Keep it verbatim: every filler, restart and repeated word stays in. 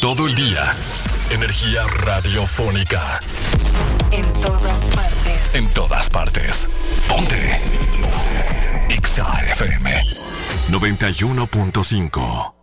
todo el día. Energía radiofónica. En todas partes. En todas partes. Ponte. Ponte. X A F M noventa y uno punto cinco.